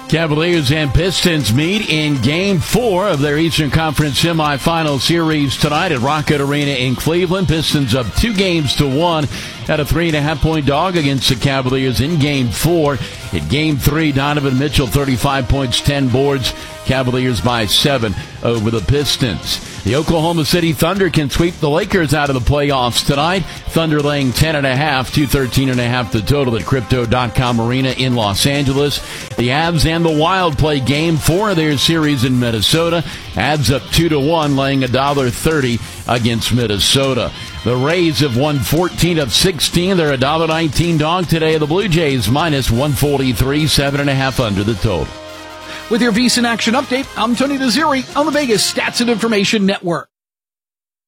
Cavaliers and Pistons meet in Game 4 of their Eastern Conference semifinal series tonight at Rocket Arena in Cleveland. Pistons up 2-1 at a 3.5-point dog against the Cavaliers in Game 4. In Game 3, Donovan Mitchell, 35 points, 10 boards. Cavaliers by 7 over the Pistons. The Oklahoma City Thunder can sweep the Lakers out of the playoffs tonight. Thunder laying 10.5, 213.5 the total at Crypto.com Arena in Los Angeles. The Avs and the Wild play Game 4 of their series in Minnesota. Avs up 2-1, laying $1.30 against Minnesota. The Rays have won 14 of 16. They're $1.19 dog today. The Blue Jays minus 143, 7.5 under the total. With your VSiN Action Update, I'm Tony Desiri on the Vegas Stats and Information Network.